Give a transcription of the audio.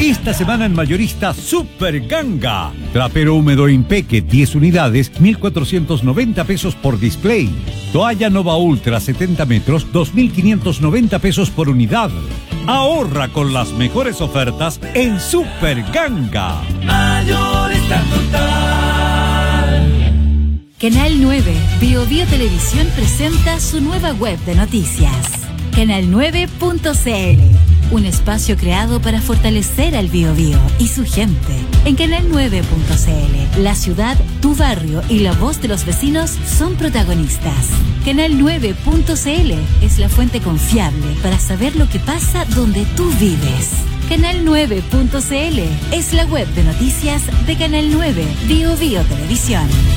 Esta semana en mayorista Super Ganga. Trapero húmedo Impeque 10 unidades, 1.490 pesos por display. Toalla Nova Ultra 70 metros, 2.590 pesos por unidad. Ahorra con las mejores ofertas en Super Ganga. Mayorista total. Canal 9, Bio Televisión presenta su nueva web de noticias. Canal9.cl, un espacio creado para fortalecer al Biobío y su gente. En Canal9.cl, la ciudad, tu barrio y la voz de los vecinos son protagonistas. Canal9.cl es la fuente confiable para saber lo que pasa donde tú vives. Canal9.cl es la web de noticias de Canal 9, Bio Televisión.